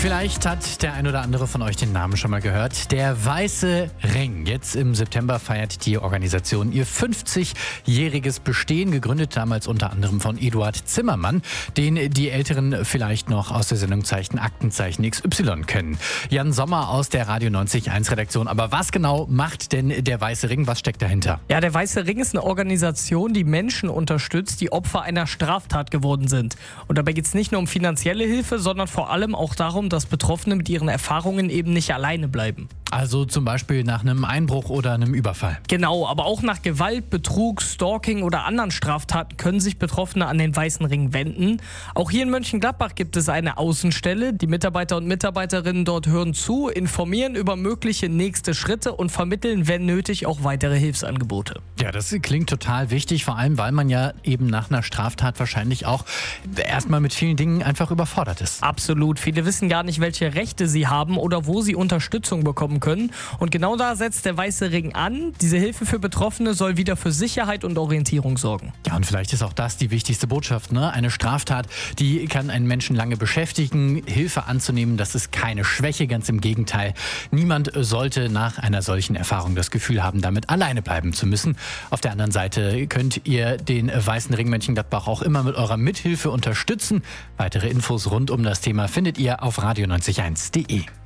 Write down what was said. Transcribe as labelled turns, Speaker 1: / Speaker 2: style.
Speaker 1: Vielleicht hat der ein oder andere von euch den Namen schon mal gehört. Der Weiße Ring. Jetzt im September feiert die Organisation ihr 50-jähriges Bestehen, gegründet damals unter anderem von Eduard Zimmermann, den die Älteren vielleicht noch aus der Sendung Aktenzeichen XY kennen. Jan Sommer aus der Radio 90.1 Redaktion. Aber was genau macht denn der Weiße Ring? Was steckt dahinter?
Speaker 2: Ja, der Weiße Ring ist eine Organisation, die Menschen unterstützt, die Opfer einer Straftat geworden sind. Und dabei geht es nicht nur um finanzielle Hilfe, sondern vor allem auch darum, dass Betroffene mit ihren Erfahrungen eben nicht alleine bleiben.
Speaker 1: Also zum Beispiel nach einem Einbruch oder einem Überfall.
Speaker 2: Genau, aber auch nach Gewalt, Betrug, Stalking oder anderen Straftaten können sich Betroffene an den Weißen Ring wenden. Auch hier in Mönchengladbach gibt es eine Außenstelle. Die Mitarbeiter und Mitarbeiterinnen dort hören zu, informieren über mögliche nächste Schritte und vermitteln, wenn nötig, auch weitere Hilfsangebote.
Speaker 1: Ja, das klingt total wichtig, vor allem weil man ja eben nach einer Straftat wahrscheinlich auch erstmal mit vielen Dingen einfach überfordert ist.
Speaker 2: Absolut. Viele wissen gar nicht, welche Rechte sie haben oder wo sie Unterstützung bekommen können. Und genau da setzt der Weiße Ring an. Diese Hilfe für Betroffene soll wieder für Sicherheit und Orientierung sorgen.
Speaker 1: Ja, und vielleicht ist auch das die wichtigste Botschaft, ne? Eine Straftat, die kann einen Menschen lange beschäftigen. Hilfe anzunehmen, das ist keine Schwäche, ganz im Gegenteil. Niemand sollte nach einer solchen Erfahrung das Gefühl haben, damit alleine bleiben zu müssen. Auf der anderen Seite könnt ihr den Weißen Ring Mönchengladbach auch immer mit eurer Mithilfe unterstützen. Weitere Infos rund um das Thema findet ihr auf radio901.de.